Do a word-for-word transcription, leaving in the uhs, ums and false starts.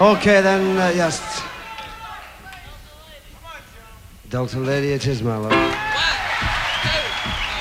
Okay, then, uh, yes. Delta Lady, it is, my love.